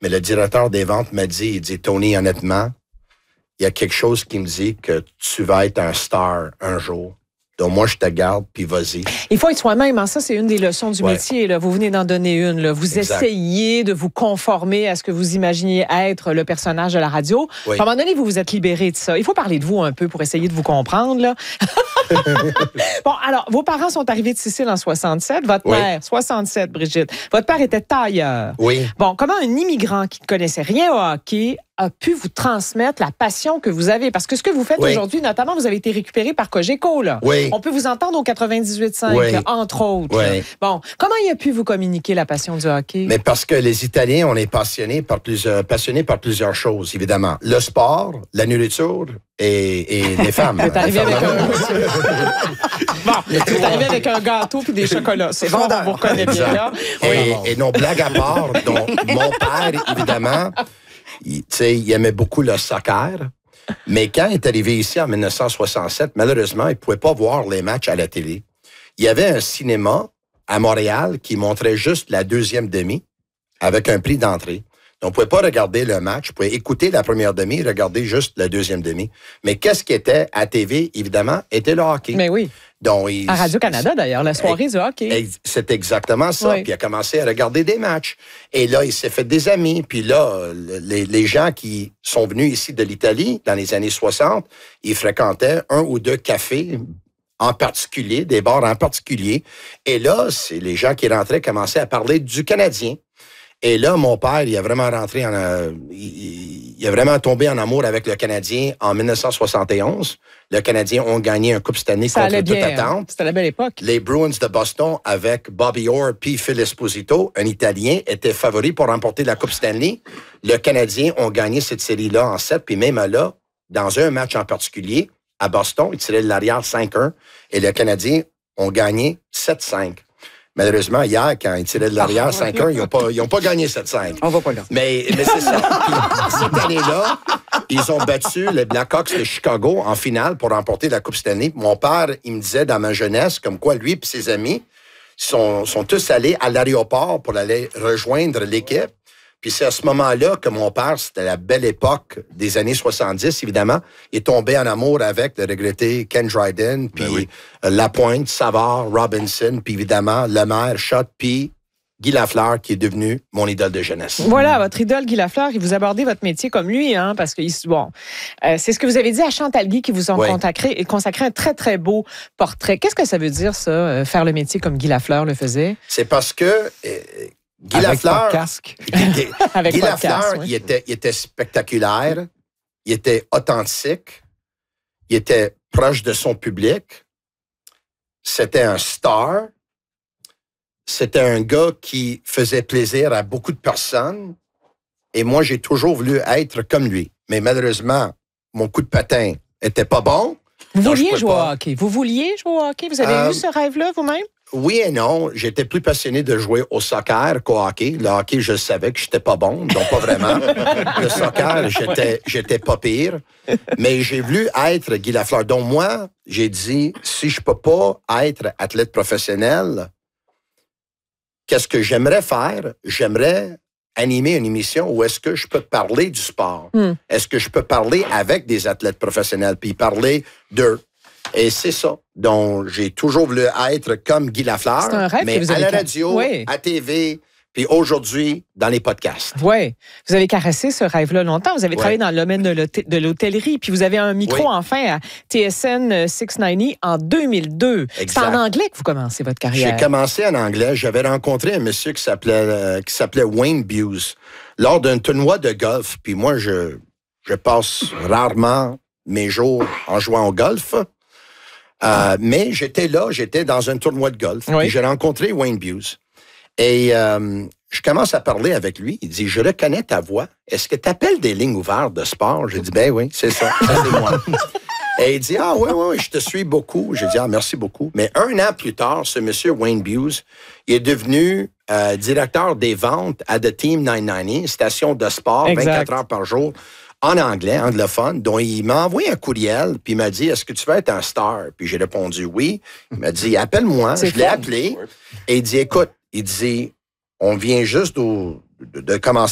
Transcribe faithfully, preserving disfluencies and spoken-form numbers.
Mais le directeur des ventes m'a dit, il dit, Tony, honnêtement, il y a quelque chose qui me dit que tu vas être un star un jour. Donc, moi, je te garde, puis vas-y. Il faut être soi-même. Hein? Ça, c'est une des leçons du ouais. métier. Là. Vous venez d'en donner une. Là. Vous exact. Essayez de vous conformer à ce que vous imaginiez être le personnage de la radio. Oui. À un moment donné, vous vous êtes libéré de ça. Il faut parler de vous un peu pour essayer de vous comprendre. Là. Bon, alors, vos parents sont arrivés de Sicile en soixante-sept. Votre oui. père, soixante-sept, Brigitte. Votre père était tailleur. Oui. Bon, comment un immigrant qui ne connaissait rien au hockey a pu vous transmettre la passion que vous avez? Parce que ce que vous faites oui. aujourd'hui, notamment, vous avez été récupéré par Cogeco, là. Oui. On peut vous entendre au quatre-vingt-dix-huit cinq, oui. là, entre autres. Oui. Bon, comment il a pu vous communiquer la passion du hockey? Mais parce que les Italiens, on est passionnés par plusieurs, passionnés par plusieurs choses, évidemment. Le sport, la nourriture et, et les femmes. Vous êtes arrivé avec un... bon, vous êtes arrivé avec un gâteau puis des chocolats. C'est bon, on vous reconnaît bien, là. Et, et non, blague à part, donc, mon père, évidemment... Il, il aimait beaucoup le soccer, mais quand il est arrivé ici en dix-neuf cent soixante-sept, malheureusement, il ne pouvait pas voir les matchs à la télé. Il y avait un cinéma à Montréal qui montrait juste la deuxième demi avec un prix d'entrée. Donc, on ne pouvait pas regarder le match, on pouvait écouter la première demi et regarder juste la deuxième demi. Mais qu'est-ce qui était à T V, évidemment, était le hockey. Mais oui. Donc, il, à Radio-Canada, d'ailleurs, la soirée du hockey. C'est exactement ça. Oui. Puis il a commencé à regarder des matchs. Et là, il s'est fait des amis. Puis là, les, les gens qui sont venus ici de l'Italie dans les années soixante, ils fréquentaient un ou deux cafés en particulier, des bars en particulier. Et là, c'est les gens qui rentraient commençaient à parler du Canadien. Et là, mon père, il a vraiment rentré en... Euh, il, il a vraiment tombé en amour avec le Canadien en dix-neuf cent soixante et onze. Le Canadien ont gagné un Coupe Stanley ça contre toute bien, attente. C'était la belle époque. Les Bruins de Boston, avec Bobby Orr puis Phil Esposito, un Italien, étaient favoris pour remporter la Coupe Stanley. Le Canadien ont gagné cette série-là en sept, puis même là, dans un match en particulier, à Boston, ils tiraient de l'arrière cinq un, et le Canadien ont gagné sept cinq. Malheureusement, hier, quand ils tiraient de l'arrière cinq un, ils n'ont pas, ils ont pas gagné sept cinq. On va pas là. Mais, mais c'est ça. Puis, cette année-là, ils ont battu les Blackhawks de Chicago en finale pour remporter la Coupe Stanley. Mon père, il me disait dans ma jeunesse, comme quoi lui et ses amis sont, sont tous allés à l'aéroport pour aller rejoindre l'équipe. Puis c'est à ce moment-là que mon père, c'était la belle époque des années soixante-dix, évidemment, il est tombé en amour avec le regretté Ken Dryden, puis ben oui. Lapointe, Savard, Robinson, puis évidemment Lemaire, Schott, puis Guy Lafleur, qui est devenu mon idole de jeunesse. Voilà, votre idole, Guy Lafleur, et vous abordez votre métier comme lui, hein, parce que bon, euh, c'est ce que vous avez dit à Chantal Guy, qui vous ont oui. consacré, consacré un très, très beau portrait. Qu'est-ce que ça veut dire, ça, euh, faire le métier comme Guy Lafleur le faisait? C'est parce que... Euh, Guy avec Lafleur, casque. avec Guy podcast, Lafleur, oui. il, était, il était spectaculaire, il était authentique, il était proche de son public, c'était un star, c'était un gars qui faisait plaisir à beaucoup de personnes, et moi, j'ai toujours voulu être comme lui. Mais malheureusement, mon coup de patin était pas bon. Vous vouliez jouer au hockey? Vous vouliez jouer au hockey? Vous avez euh, eu ce rêve-là vous-même? Oui et non. J'étais plus passionné de jouer au soccer qu'au hockey. Le hockey, je savais que j'étais pas bon, donc pas vraiment. Le soccer, j'étais, j'étais pas pire. Mais j'ai voulu être Guy Lafleur. Donc moi, j'ai dit, si je peux pas être athlète professionnel, qu'est-ce que j'aimerais faire? J'aimerais animer une émission où est-ce que je peux parler du sport? Mm. Est-ce que je peux parler avec des athlètes professionnels puis parler d'eux? Et c'est ça. Donc, j'ai toujours voulu être comme Guy Lafleur, c'est un rêve mais que vous à avez la ca... radio, oui. à T V, puis aujourd'hui, dans les podcasts. Oui. Vous avez caressé ce rêve-là longtemps. Vous avez ouais. travaillé dans le domaine de l'hôtellerie, puis vous avez un micro oui. enfin à T S N six cent quatre-vingt-dix en deux mille deux. C'est en anglais que vous commencez votre carrière. J'ai commencé en anglais. J'avais rencontré un monsieur qui s'appelait, euh, qui s'appelait Wayne Buse lors d'un tournoi de golf. Puis moi, je, je passe rarement mes jours en jouant au golf. Euh, mais j'étais là, j'étais dans un tournoi de golf. Oui. Puis j'ai rencontré Wayne Buse. Et euh, je commence à parler avec lui. Il dit, je reconnais ta voix. Est-ce que tu appelles des lignes ouvertes de sport? J'ai dit, ben oui, c'est ça. Ça, c'est moi. Et il dit, ah oui, oui, oui, je te suis beaucoup. J'ai dit, ah merci beaucoup. Mais un an plus tard, ce monsieur Wayne Buse, il est devenu euh, directeur des ventes à The Team neuf cent quatre-vingt-dix, station de sport, exact. vingt-quatre heures par jour. En anglais, anglophone, dont il m'a envoyé un courriel, puis il m'a dit, est-ce que tu veux être un star? Puis j'ai répondu oui. Il m'a dit, appelle-moi. Je l'ai appelé. Et il dit, écoute, il dit, on vient juste de, de, de commencer